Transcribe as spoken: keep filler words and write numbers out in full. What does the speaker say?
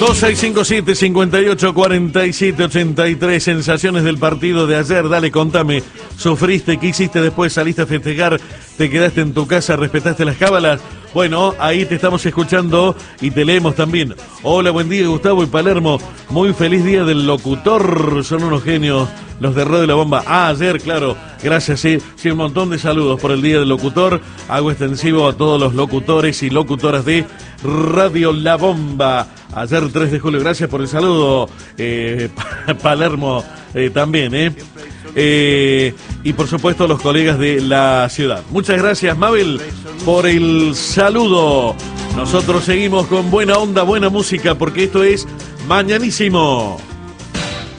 dos seis cinco siete, cinco ocho cuatro siete, ocho tres. Sensaciones del partido de ayer. Dale, contame. ¿Sufriste? ¿Qué hiciste después? ¿Saliste a festejar? ¿Te quedaste en tu casa? ¿Respetaste las cábalas? Bueno, ahí te estamos escuchando y te leemos también. Hola, buen día, Gustavo y Palermo. Muy feliz día del locutor. Son unos genios los de Radio La Bomba. Ah, ayer, claro. Gracias, sí. Sí, un montón de saludos por el día del locutor. Hago extensivo a todos los locutores y locutoras de Radio La Bomba. Ayer, tres de julio. Gracias por el saludo, eh, Palermo, eh, también, ¿eh? Eh, y por supuesto los colegas de la ciudad. Muchas gracias, Mabel, por el saludo. Nosotros seguimos con buena onda, buena música, porque esto es Mañanísimo.